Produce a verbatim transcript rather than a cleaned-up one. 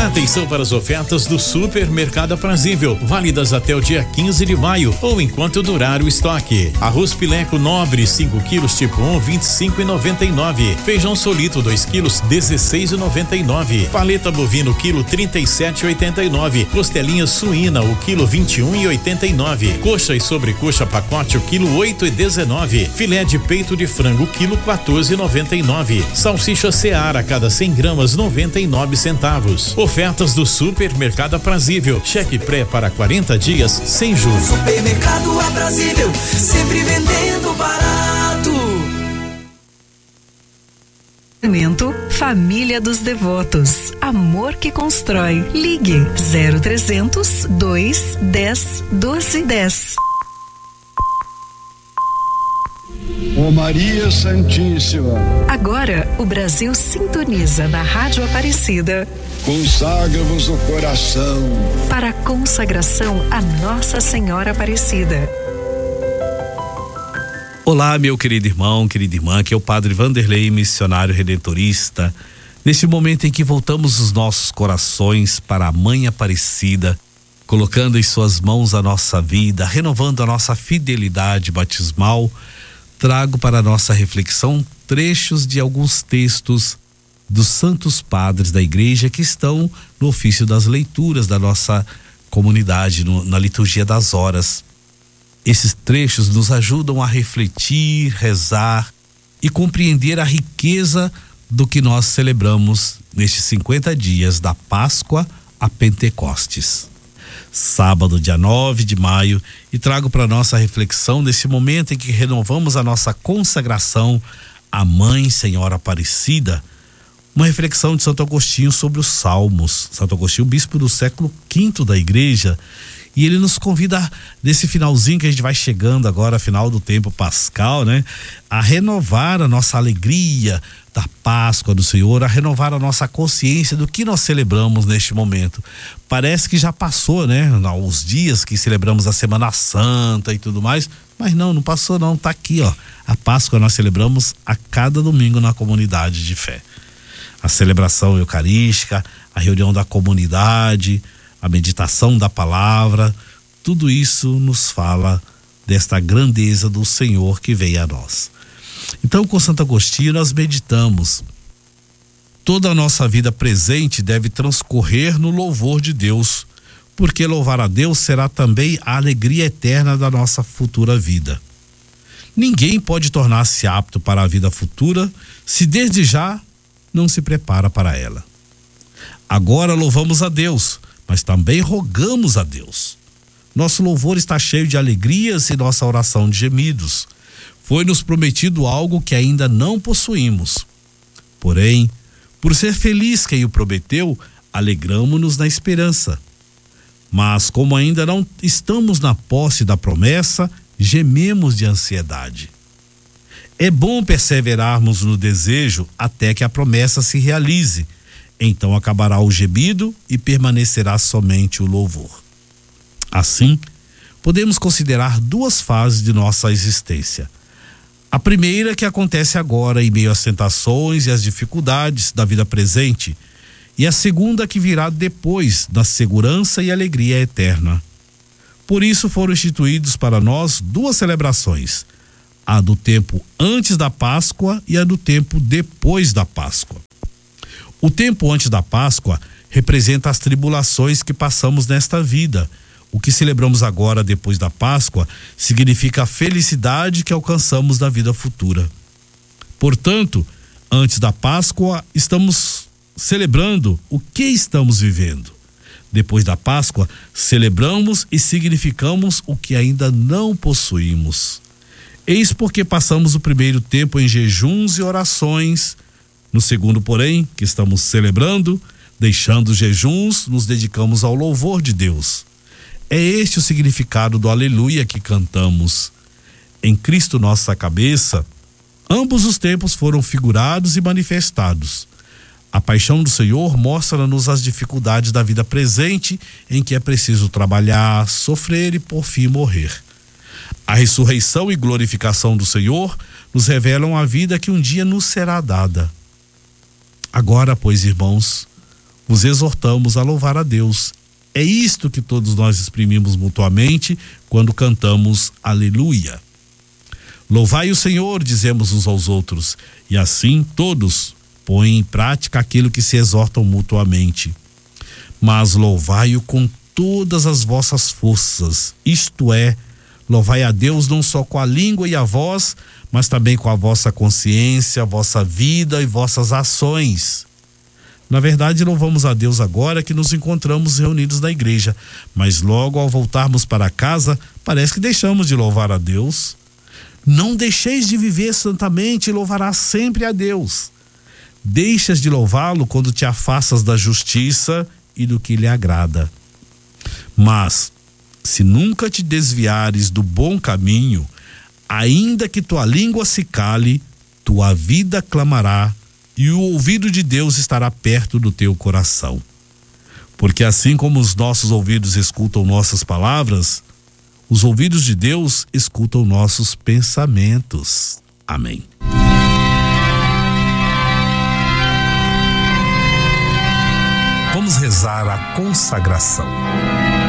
Atenção para as ofertas do Supermercado Aprazível, válidas até o dia quinze de maio ou enquanto durar o estoque. Arroz Pileco Nobre cinco quilos tipo um, vinte e cinco e noventa e nove. Feijão Solito dois quilos, dezesseis e noventa e nove. Paleta bovino quilo trinta e sete e oitenta e nove. Costelinha suína o quilo vinte e um e oitenta e nove. Coxa e sobrecoxa pacote o quilo oito e dezenove. Filé de peito de frango quilo quatorze e noventa e nove. Salsicha Seara cada cem gramas noventa e nove centavos. Ofertas do Supermercado Aprazível. Cheque pré para quarenta dias sem juros. Supermercado Aprazível, sempre vendendo barato. Família dos Devotos. Amor que constrói. Ligue zero trezentos, dois, dez, doze, dez. Ó Maria Santíssima. Agora o Brasil sintoniza na Rádio Aparecida. Consagra-vos o coração para a consagração a Nossa Senhora Aparecida. Olá, meu querido irmão, querida irmã, aqui é o Padre Vanderlei, missionário redentorista. Neste momento em que voltamos os nossos corações para a Mãe Aparecida, colocando em suas mãos a nossa vida, renovando a nossa fidelidade batismal, trago para a nossa reflexão trechos de alguns textos dos santos padres da igreja que estão no ofício das leituras da nossa comunidade, no, na liturgia das horas. Esses trechos nos ajudam a refletir, rezar e compreender a riqueza do que nós celebramos nestes cinquenta dias da Páscoa a Pentecostes. Sábado, dia nove de maio, e trago para nossa reflexão nesse momento em que renovamos a nossa consagração à Mãe Senhora Aparecida, uma reflexão de Santo Agostinho sobre os Salmos. Santo Agostinho, bispo do século quinto da igreja, e ele nos convida, nesse finalzinho que a gente vai chegando agora, final do tempo pascal, né? A renovar a nossa alegria da Páscoa do Senhor, a renovar a nossa consciência do que nós celebramos neste momento. Parece que já passou, né? Os dias que celebramos a Semana Santa e tudo mais, mas não, não passou não, tá aqui, ó. A Páscoa nós celebramos a cada domingo na comunidade de fé. A celebração eucarística, a reunião da comunidade, a meditação da palavra, tudo isso nos fala desta grandeza do Senhor que veio a nós. Então, com Santo Agostinho, nós meditamos. Toda a nossa vida presente deve transcorrer no louvor de Deus, porque louvar a Deus será também a alegria eterna da nossa futura vida. Ninguém pode tornar-se apto para a vida futura se desde já não se prepara para ela. Agora louvamos a Deus, mas também rogamos a Deus. Nosso louvor está cheio de alegrias e nossa oração de gemidos. Foi-nos prometido algo que ainda não possuímos. Porém, por ser feliz quem o prometeu, alegramo-nos na esperança. Mas como ainda não estamos na posse da promessa, gememos de ansiedade. É bom perseverarmos no desejo até que a promessa se realize. Então acabará o gemido e permanecerá somente o louvor. Assim, podemos considerar duas fases de nossa existência. A primeira, que acontece agora em meio às tentações e às dificuldades da vida presente, e a segunda, que virá depois, na segurança e alegria eterna. Por isso foram instituídos para nós duas celebrações, a do tempo antes da Páscoa e a do tempo depois da Páscoa. O tempo antes da Páscoa representa as tribulações que passamos nesta vida. O que celebramos agora depois da Páscoa significa a felicidade que alcançamos na vida futura. Portanto, antes da Páscoa estamos celebrando o que estamos vivendo. Depois da Páscoa, celebramos e significamos o que ainda não possuímos. Eis porque passamos o primeiro tempo em jejuns e orações. No segundo, porém, que estamos celebrando, deixando os jejuns, nos dedicamos ao louvor de Deus. É este o significado do aleluia que cantamos. Em Cristo nossa cabeça, ambos os tempos foram figurados e manifestados. A paixão do Senhor mostra-nos as dificuldades da vida presente, em que é preciso trabalhar, sofrer e por fim morrer. A ressurreição e glorificação do Senhor nos revelam a vida que um dia nos será dada. Agora, pois, irmãos, vos exortamos a louvar a Deus. É isto que todos nós exprimimos mutuamente quando cantamos Aleluia. Louvai o Senhor, dizemos uns aos outros, e assim todos põem em prática aquilo que se exortam mutuamente. Mas louvai-o com todas as vossas forças, isto é, louvai a Deus não só com a língua e a voz, mas também com a vossa consciência, a vossa vida e vossas ações. Na verdade, louvamos a Deus agora que nos encontramos reunidos na igreja, mas logo ao voltarmos para casa, parece que deixamos de louvar a Deus. Não deixeis de viver santamente e louvarás sempre a Deus. Deixas de louvá-lo quando te afastas da justiça e do que lhe agrada. Mas, se nunca te desviares do bom caminho, ainda que tua língua se cale, tua vida clamará e o ouvido de Deus estará perto do teu coração. Porque assim como os nossos ouvidos escutam nossas palavras, os ouvidos de Deus escutam nossos pensamentos. Amém. Vamos rezar a consagração.